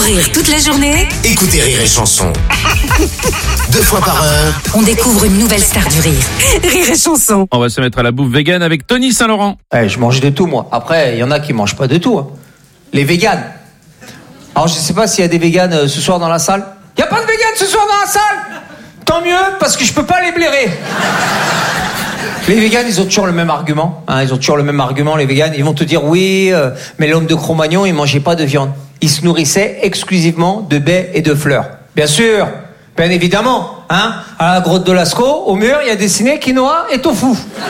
rire toute la journée, Écoutez Rire et Chanson. 2 fois par heure. on découvre une nouvelle star du rire. Rire et Chanson. On va se mettre à la bouffe vegan avec Tony Saint-Laurent. Je mange de tout, moi. Après, il y en a qui mangent pas de tout. Hein. Les véganes. Alors, je sais pas s'il y a des véganes ce soir dans la salle. Il y a pas de véganes ce soir dans la salle. Tant mieux, parce que je peux pas les blairer. Les véganes, ils ont toujours le même argument. Hein, ils ont toujours le même argument, les véganes. Ils vont te dire, oui, mais l'homme de Cro-Magnon, il mangeait pas de viande. Il se nourrissait exclusivement de baies et de fleurs. Bien sûr, bien évidemment. Hein, à la grotte de Lascaux, au mur, il y a dessiné quinoa et tofu.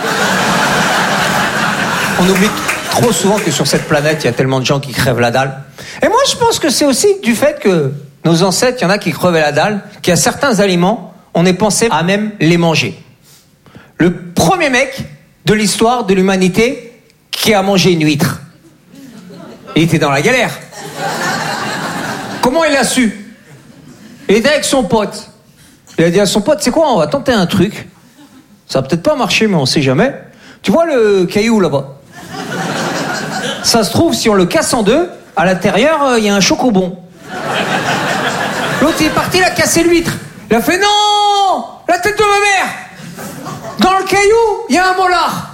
On oublie trop souvent que sur cette planète, il y a tellement de gens qui crèvent la dalle. Et moi, je pense que c'est aussi du fait que nos ancêtres, il y en a qui crevaient la dalle, qu'il y a certains aliments, on est pensé à même les manger. Le premier mec de l'histoire de l'humanité qui a mangé une huître. Il était dans la galère. Comment il a su? Il était avec son pote. Il a dit à son pote, c'est quoi, on va tenter un truc. Ça va peut-être pas marcher, mais on sait jamais. Tu vois le caillou là-bas? Ça se trouve, si on le casse en deux, à l'intérieur, il y a un chocobon. L'autre, il est parti, il a cassé l'huître. Il a fait, non! La tête de ma mère! Dans le caillou, il y a un molar.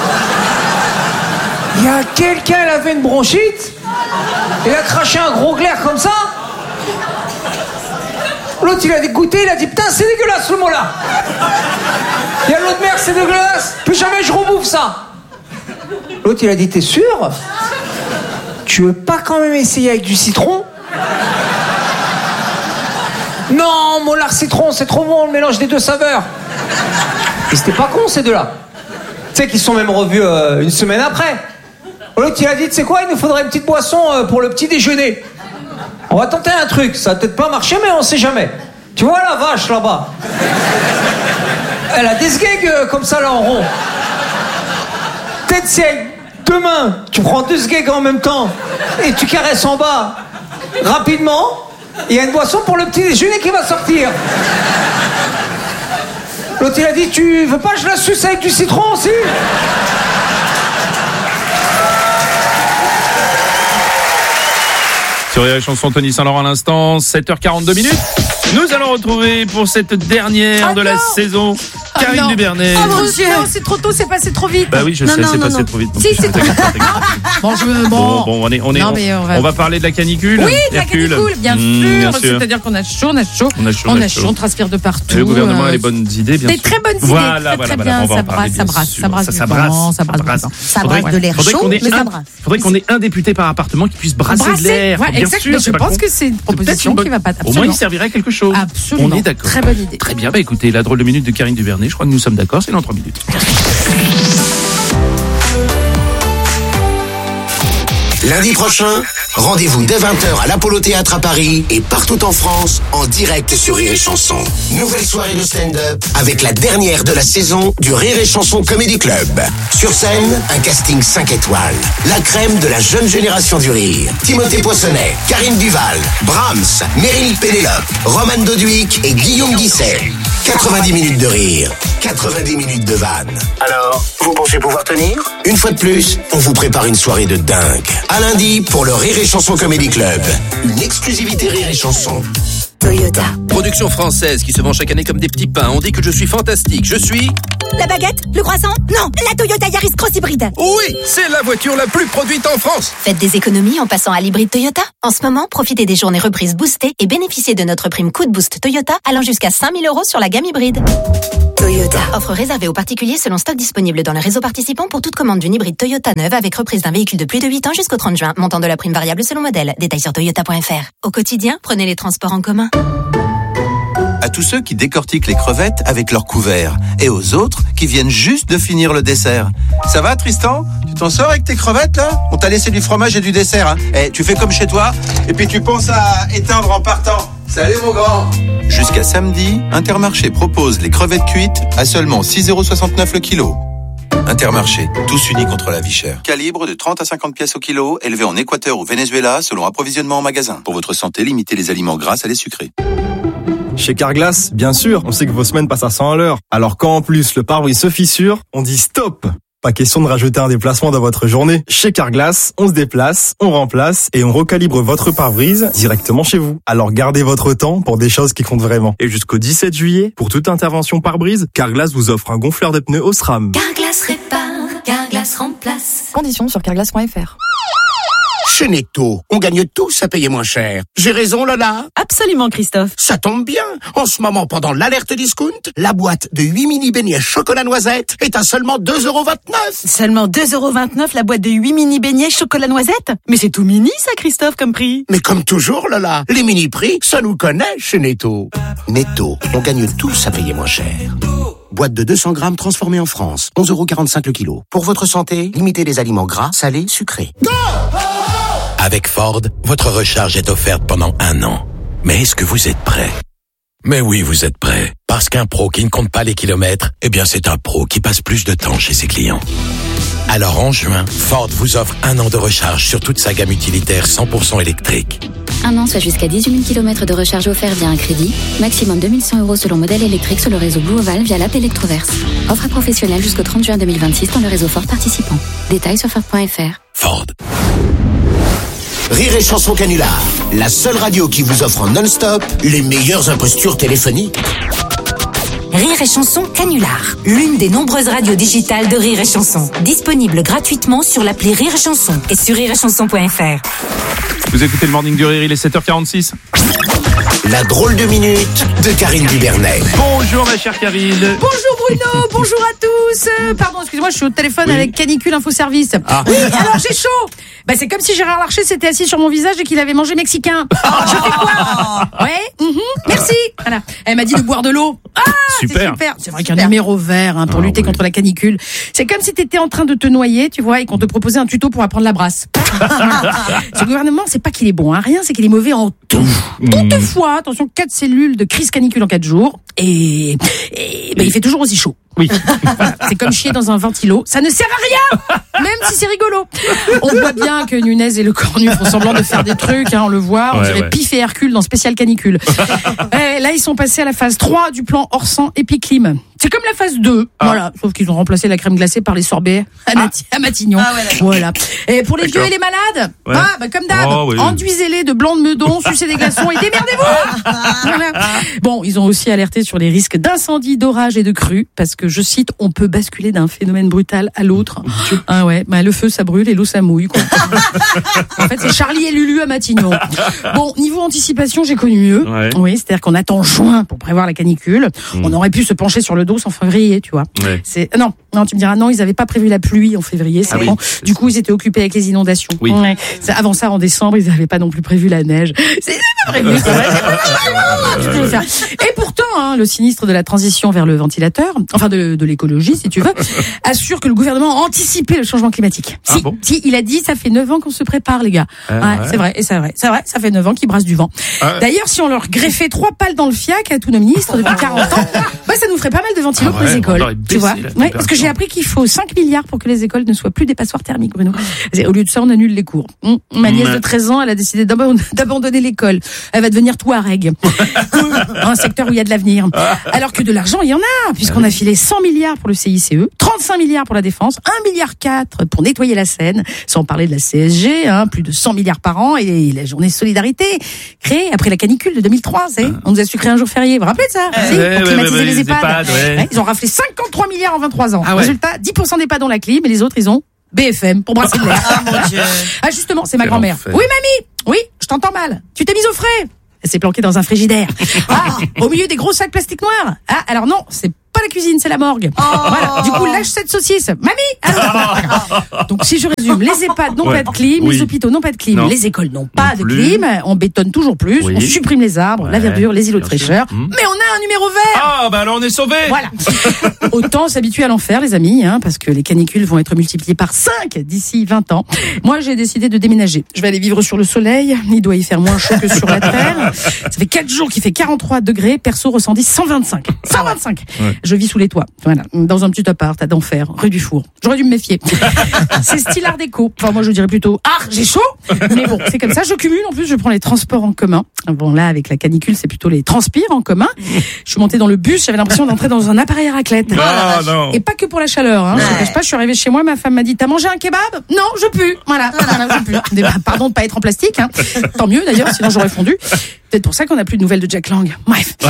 Il y a quelqu'un, il avait une bronchite. Il a craché un gros glaire comme ça. L'autre, il a goûté, il a dit, putain, c'est dégueulasse le molar. Il y a l'autre mère, c'est dégueulasse. Plus jamais je rebouffe ça. L'autre, il a dit, t'es sûr? Tu veux pas quand même essayer avec du citron? Non, molar citron, c'est trop bon, le mélange des deux saveurs. Et c'était pas con, ces deux-là. Tu sais qu'ils se sont même revus une semaine après. L'autre, il a dit, tu sais quoi, il nous faudrait une petite boisson pour le petit déjeuner. On va tenter un truc, ça va peut-être pas marcher, mais on sait jamais. Tu vois la vache, là-bas? Elle a des sgegs comme ça, là, en rond. Peut-être si avec 2 mains, tu prends 2 sgegs en même temps, et tu caresses en bas, rapidement, il y a une boisson pour le petit déjeuner qui va sortir. L'autre, il a dit, tu veux pas que je la suce avec du citron aussi? Sur Rire et Chanson, Tony Saint-Laurent à l'instant, 7h42 minutes. Nous allons retrouver pour cette dernière de la saison Karine Dubernet. Oh mon Dieu, non, c'est trop tôt, c'est passé trop vite. Bah oui, je sais, c'est passé trop vite. Si, c'est trop vite. Bon, on va parler de la canicule. Oui, de la canicule, bien sûr. C'est-à-dire qu'on a chaud, on transpire de partout. Le gouvernement a les bonnes idées, bien sûr. Des très bonnes idées. Voilà, bien, ça brasse de l'air chaud, mais ça brasse. Faudrait qu'on ait un député par appartement qui puisse brasser de l'air. Exactement, je pense que c'est une proposition qui va pas. Au moins, il servirait à quelque chose. Absolument. On est d'accord. Très bonne idée. Très bien, bah écoutez, la drôle de minute de Karine Dubernet, je crois que nous sommes d'accord, c'est dans 3 minutes. Lundi prochain, rendez-vous dès 20h à l'Apollo Théâtre à Paris et partout en France en direct sur Rire et Chanson. Nouvelle soirée de stand-up avec la dernière de la saison du Rire et Chanson Comedy Club. Sur scène, un casting 5 étoiles. La crème de la jeune génération du rire. Timothée Poissonnet, Karine Duval, Brahms, Meryl Pénélope, Romane Doduic et Guillaume Guisset. 90 minutes de rire, 90 minutes de vanne. Alors, vous pensez pouvoir tenir? Une fois de plus, on vous prépare une soirée de dingue. À lundi pour le Rire et Chanson Comedy Club. Une exclusivité Rire et Chanson. Toyota. Production française qui se vend chaque année comme des petits pains. On dit que je suis fantastique. Je suis... La baguette? Le croissant? Non, la Toyota Yaris Cross Hybride. Oui, c'est la voiture la plus produite en France. Faites des économies en passant à l'hybride Toyota. En ce moment, profitez des journées reprises boostées et bénéficiez de notre prime Coup de Boost Toyota allant jusqu'à 5 000 € sur la gamme hybride. Toyota. Offre réservée aux particuliers selon stock disponible dans les réseaux participants pour toute commande d'une hybride Toyota neuve avec reprise d'un véhicule de plus de 8 ans jusqu'au 30 juin. Montant de la prime variable selon modèle. Détails sur toyota.fr. Au quotidien, prenez les transports en commun. À tous ceux qui décortiquent les crevettes avec leur couvert et aux autres qui viennent juste de finir le dessert. Ça va, Tristan? Tu t'en sors avec tes crevettes, là? On t'a laissé du fromage et du dessert, hein? Tu fais comme chez toi et puis tu penses à éteindre en partant. Salut, mon grand! Jusqu'à samedi, Intermarché propose les crevettes cuites à seulement 6,69 € le kilo. Intermarché, tous unis contre la vie chère. Calibre de 30 à 50 pièces au kilo, élevé en Équateur ou Venezuela selon approvisionnement en magasin. Pour votre santé, limitez les aliments gras à les sucrés. Chez Carglass, bien sûr, on sait que vos semaines passent à 100 à l'heure. Alors quand en plus le pare-brise se fissure, on dit stop! Pas question de rajouter un déplacement dans votre journée. Chez Carglass, on se déplace, on remplace et on recalibre votre pare-brise directement chez vous. Alors gardez votre temps pour des choses qui comptent vraiment. Et jusqu'au 17 juillet, pour toute intervention pare-brise, Carglass vous offre un gonfleur de pneus Osram. Carglass répare, Carglass remplace. Conditions sur carglass.fr. Chez Netto, on gagne tous à payer moins cher. J'ai raison, Lola? Absolument, Christophe. Ça tombe bien. En ce moment, pendant l'alerte discount, la boîte de 8 mini beignets chocolat noisette est à seulement 2,29 €. Seulement 2,29 € la boîte de 8 mini beignets chocolat noisette? Mais c'est tout mini, ça, Christophe, comme prix. Mais comme toujours, Lola, les mini prix, ça nous connaît chez Netto. Netto, on gagne tous à payer moins cher. Boîte de 200 grammes transformée en France, 11,45 € le kilo. Pour votre santé, limitez les aliments gras, salés, sucrés. Avec Ford, votre recharge est offerte pendant 1 an. Mais est-ce que vous êtes prêt? Mais oui, vous êtes prêt. Parce qu'un pro qui ne compte pas les kilomètres, eh bien c'est un pro qui passe plus de temps chez ses clients. Alors en juin, Ford vous offre 1 an de recharge sur toute sa gamme utilitaire 100% électrique. 1 an, soit jusqu'à 18 000 km de recharge offert via un crédit. Maximum 2100 € selon modèle électrique sur le réseau Blue Oval via l'app Electroverse. Offre professionnelle jusqu'au 30 juin 2026 dans le réseau Ford participant. Détails sur Ford.fr. Ford. Rire et Chanson Canular, la seule radio qui vous offre en non-stop les meilleures impostures téléphoniques. Rire et Chanson Canular, l'une des nombreuses radios digitales de Rire et Chanson. Disponible gratuitement sur l'appli Rire et Chanson et sur rireetchanson.fr. Vous écoutez le Morning du Rire, il est 7h46. La drôle de minute de Karine Dubernet. Bonjour ma chère Karine. Bonjour Bruno, bonjour à tous. Pardon, excusez-moi, je suis au téléphone avec Canicule Info Service. Ah. Oui, alors j'ai chaud. Bah c'est comme si Gérard Larcher s'était assis sur mon visage et qu'il avait mangé mexicain. Je fais quoi? Ouais, merci. Voilà. Elle m'a dit de boire de l'eau. Ah, super. C'est super. C'est vrai qu'un numéro vert pour lutter contre la canicule. C'est comme si t'étais en train de te noyer, tu vois, et qu'on te proposait un tuto pour apprendre la brasse. Ce gouvernement, c'est pas qu'il est bon à rien, c'est qu'il est mauvais en tout. Toutefois, attention, 4 cellules de crise canicule en 4 jours. Et il fait toujours aussi chaud. Oui. Voilà, c'est comme chier dans un ventilo. Ça ne sert à rien, même si c'est rigolo. On voit bien que Nunez et le Cornu font semblant de faire des trucs, on le voit. On dirait Pif et Hercule dans Spécial Canicule. Là, ils sont passés à la phase 3 du plan Orsan Epiclim. C'est comme la phase 2, voilà. Sauf qu'ils ont remplacé la crème glacée par les sorbets à Matignon. Voilà. Et pour les vieux et les malades, comme d'hab, enduisez-les de blanc de meudon, sucez des glaçons et démerdez-vous. Voilà. Bon, ils ont aussi alerté sur les risques d'incendie, d'orage et de crue, parce que, je cite, on peut basculer d'un phénomène brutal à l'autre. Le feu ça brûle et l'eau ça mouille, quoi. En fait, c'est Charlie et Lulu à Matignon. Bon, niveau anticipation, j'ai connu mieux. Oui, c'est-à-dire qu'on attend juin pour prévoir la canicule. On aurait pu se pencher sur le dos en février, tu vois. Non, tu me diras non, ils avaient pas prévu la pluie en février, c'est bon. Du coup, ils étaient occupés avec les inondations. Oui. Avant ça, en décembre, ils n'avaient pas non plus prévu la neige. C'est pas prévu. Et pourtant, le sinistre de la transition vers le ventilateur, enfin de l'écologie, si tu veux, assure que le gouvernement a anticipé le changement climatique. Si, il a dit, ça fait 9 ans qu'on se prépare, les gars. C'est vrai, ça fait 9 ans qu'ils brassent du vent. D'ailleurs, si on leur greffait 3 pales dans le fiac à tous nos ministres depuis 40 ans, ça nous ferait pas mal de ventilos pour les écoles. Tu vois? Parce que j'ai appris qu'il faut 5 milliards pour que les écoles ne soient plus des passoires thermiques, Bruno. Au lieu de ça, on annule les cours. Ma nièce de 13 ans, elle a décidé d'abandonner l'école. Elle va devenir touareg. Un secteur où il y a de l'avenir. Alors que de l'argent, il y en a, puisqu'on a filé 100 milliards pour le CICE, 35 milliards pour la défense, 1,4 milliard pour nettoyer la Seine, sans parler de la CSG, plus de 100 milliards par an, et la journée solidarité, créée après la canicule de 2003, on nous a su créer un jour férié. Vous vous rappelez de ça? Pour climatiser les EHPAD. Ils ont raflé 53 milliards en 23 ans. Résultat, 10% d'EHPAD ont la clim, et les autres, ils ont BFM pour brasser de l'air. Mon Dieu. Justement, c'est ma grand-mère. Oui, mamie. Oui, je t'entends mal. Tu t'es mise au frais. Elle s'est planquée dans un frigidaire. Au milieu des gros sacs plastiques noirs. Alors non, c'est pas la cuisine, c'est la morgue. Voilà. Du coup, lâche cette saucisse. Mamie! Donc, si je résume, les EHPAD n'ont pas de clim, les hôpitaux n'ont pas de clim, les écoles n'ont pas de clim, on bétonne toujours plus, on supprime les arbres, la verdure, les îlots de fraîcheur, mais on a un numéro vert! Alors on est sauvés! Voilà. Autant s'habituer à l'enfer, les amis, parce que les canicules vont être multipliées par 5 d'ici 20 ans. Moi, j'ai décidé de déménager. Je vais aller vivre sur le soleil, il doit y faire moins chaud que sur la terre. Ça fait 4 jours qu'il fait 43 degrés, perso ressenti 125. 125! Je vis sous les toits. Voilà. Dans un petit appart à d'enfer, rue du Four. J'aurais dû me méfier. C'est style art déco. Enfin, moi, je dirais plutôt j'ai chaud. Mais bon, c'est comme ça. Je cumule. En plus, je prends les transports en commun. Bon, là, avec la canicule, c'est plutôt les transpires en commun. Je suis montée dans le bus. J'avais l'impression d'entrer dans un appareil à raclette. Non. Et pas que pour la chaleur, hein. Je ne cache pas, je suis arrivée chez moi, ma femme m'a dit, t'as mangé un kebab? Non, je pue. Voilà, je pue. Pardon de pas être en plastique, hein. Tant mieux d'ailleurs, sinon j'aurais fondu. Peut-être pour ça qu'on n'a plus de nouvelles de Jack Lang. Bref. Ouais.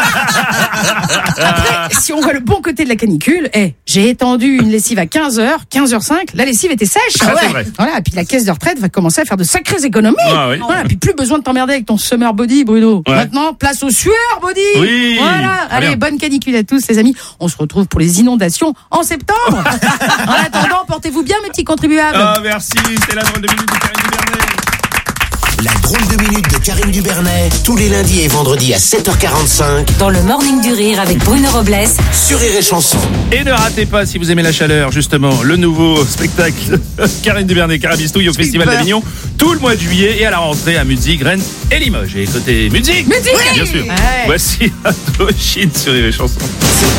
Après, si on voit le bon côté de la canicule, j'ai étendu une lessive à 15h, 15h05, la lessive était sèche. C'est vrai. Voilà, et puis la caisse de retraite va commencer à faire de sacrées économies. Oui. Voilà, puis plus besoin de t'emmerder avec ton summer body, Bruno. Ouais. Maintenant, place au sueur body. Oui. Voilà. Allez, bonne canicule à tous, les amis. On se retrouve pour les inondations en septembre. En attendant, portez-vous bien, mes petits contribuables. Merci, c'est la drôle de minute de Karine Dubernet. La drôle de minute de Karine Dubernet, tous les lundis et vendredis à 7h45 dans le Morning du Rire avec Bruno Robles sur Rire et Chanson. Et ne ratez pas, si vous aimez la chaleur, justement, le nouveau spectacle Karine Dubernet Carabistouille au Festival d'Avignon tout le mois de juillet et à la rentrée à Musique, Rennes et Limoges. Et côté musique, oui, bien sûr. Ouais. Voici Indochine sur Rire et Chanson.